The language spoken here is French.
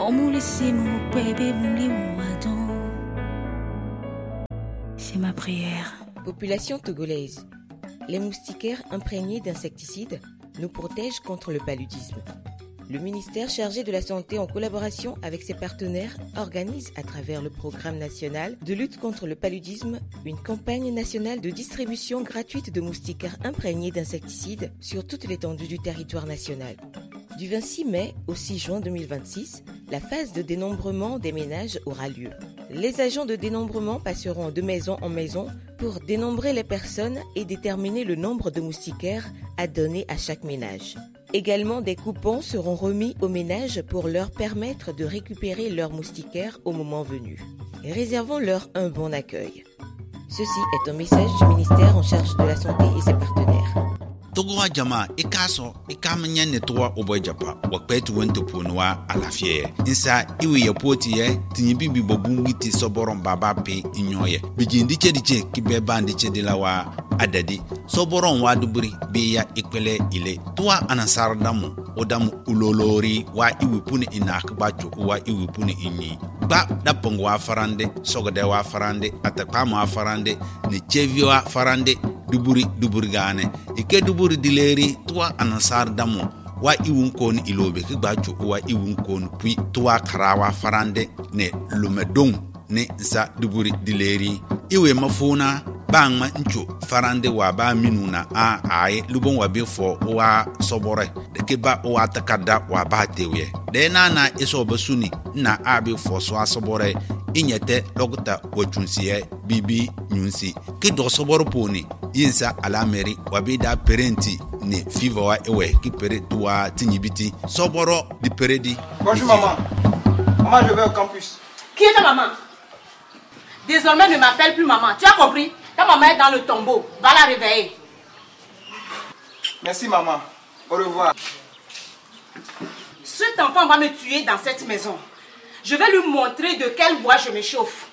C'est ma prière. Population togolaise. Les moustiquaires imprégnés d'insecticides nous protègent contre le paludisme. Le ministère chargé de la Santé, en collaboration avec ses partenaires, organise à travers le programme national de lutte contre le paludisme une campagne nationale de distribution gratuite de moustiquaires imprégnés d'insecticides sur toute l'étendue du territoire national. Du 26 mai au 6 juin 2026, la phase de dénombrement des ménages aura lieu. Les agents de dénombrement passeront de maison en maison pour dénombrer les personnes et déterminer le nombre de moustiquaires à donner à chaque ménage. Également, des coupons seront remis aux ménages pour leur permettre de récupérer leurs moustiquaires au moment venu. Réservons-leur un bon accueil. Ceci est un message du ministère en charge de la Santé et ses partenaires. Togowa jama ikaso ikamanya netwa obojapa wakpetu wento ponwa alafie insa iwe yapoti ye tinyibibi bobungiti soboron baba pe inyoye bijindi chediche kibeba ndiche dilawa adadi soboron waduburi biya ikpele ile tuwa anasardamu odamu ulolori wa iwe puni inakbacho wa iwe puni inyi ba dapong wa farande sogode wa farande atakama wa farande ni chevi wa farande duburi gane ike duburi dileri tuwa anasar damo wa iwun kon ilobe ki bacho wa iwun kon puis tuwa karawa farande ne lumedong ne sa duburi dileri iwe mafuna bangma ncho farande wa ba minuna a ai lubon wa befo wa sobore de ke ba wa takada wa ba tewe de na iso basuni na abi fo so asobore inyete lokta wachunsiye bibi nyunsi ki do soboro poni yinsa alameri wabida parenti ne fiva wa ewe ki pere toi tinyibiti soboro di peredi. Bonjour maman. Maman, je vais au campus. Qui est ta maman? Désormais ne m'appelle plus maman. Tu as compris? Ta maman est dans le tombeau. Va la réveiller. Merci maman. Au revoir. Cet enfant va me tuer dans cette maison. Je vais lui montrer de quel bois je me chauffe.